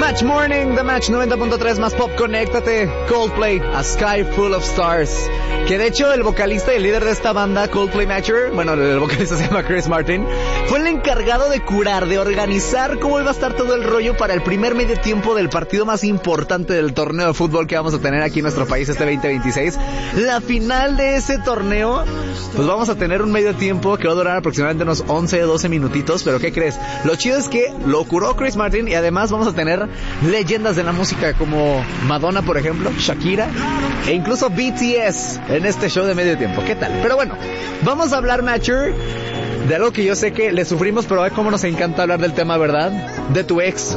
Match Morning, The Match 90.3 más pop, conéctate. Coldplay, A Sky Full of Stars. Que de hecho el vocalista y el líder de esta banda, Coldplay Matcher, bueno, el vocalista se llama Chris Martin, fue el encargado de curar, de organizar cómo iba a estar todo el rollo para el primer medio tiempo del partido más importante del torneo de fútbol que vamos a tener aquí en nuestro país este 2026. La final de ese torneo, pues vamos a tener un medio tiempo que va a durar aproximadamente unos 11, 12 minutitos, pero ¿qué crees? Lo chido es que lo curó Chris Martin y además vamos a tener leyendas de la música como Madonna, por ejemplo, Shakira e incluso BTS en este show de medio tiempo. ¿Qué tal? Pero bueno, vamos a hablar, Matcher, de algo que yo sé que le sufrimos, pero ay, cómo nos encanta hablar del tema, ¿verdad? De tu ex.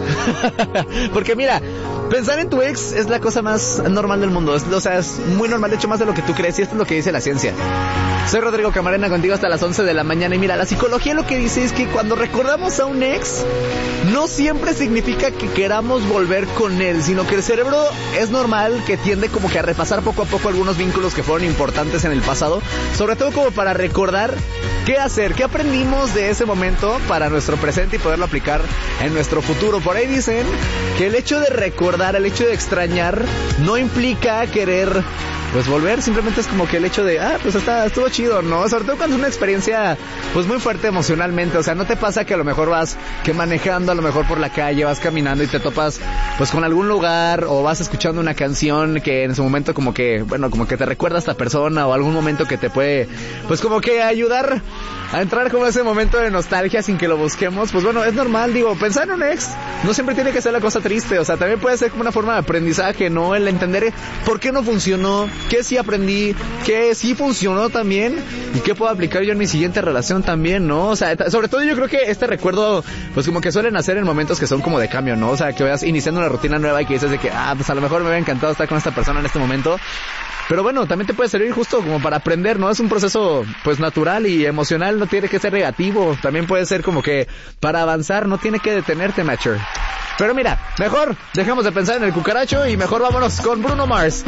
Porque mira, pensar en tu ex es la cosa más normal del mundo. O sea, es muy normal, de hecho más de lo que tú crees, y esto es lo que dice la ciencia. Soy Rodrigo Camarena, contigo hasta las 11 de la mañana. Y mira, la psicología lo que dice es que cuando recordamos a un ex, no siempre significa que queramos volver con él, sino que el cerebro es normal que tiende como que a repasar poco a poco algunos vínculos que fueron importantes en el pasado, sobre todo como para recordar qué hacer, qué aprendimos de ese momento para nuestro presente y poderlo aplicar en nuestro futuro. Por ahí dicen que el hecho de recordar, el hecho de extrañar, no implica querer pues volver, simplemente es como que el hecho de, pues estuvo chido, ¿no? Sobre todo cuando es una experiencia pues muy fuerte emocionalmente. O sea, no te pasa que a lo mejor vas que manejando a lo mejor por la calle, vas caminando y te topas pues con algún lugar, o vas escuchando una canción que en su momento como que, bueno, como que te recuerda a esta persona, o algún momento que te puede pues como que ayudar a entrar como ese momento de nostalgia sin que lo busquemos. Pues bueno, es normal, digo, pensar en un ex no siempre tiene que ser la cosa triste. O sea, también puede ser como una forma de aprendizaje, ¿no? El entender por qué no funcionó, qué sí aprendí, qué sí funcionó también, y qué puedo aplicar yo en mi siguiente relación también, ¿no? O sea, sobre todo yo creo que este recuerdo pues como que suelen hacer en momentos que son como de cambio, ¿no? O sea, que vayas iniciando una rutina nueva y que dices de que, pues a lo mejor me hubiera encantado estar con esta persona en este momento. Pero bueno, también te puede servir justo como para aprender, ¿no? Es un proceso pues natural y emocional, no tiene que ser negativo. También puede ser como que para avanzar, no tiene que detenerte, Matcher. Pero mira, mejor dejemos de pensar en el cucaracho y mejor vámonos con Bruno Mars.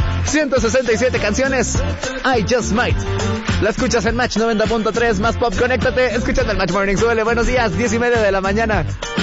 167 canciones, I Just Might. La escuchas en Match 90.3, más pop, conéctate, escuchando el Match Morning, súbele, buenos días, 10:30 de la mañana.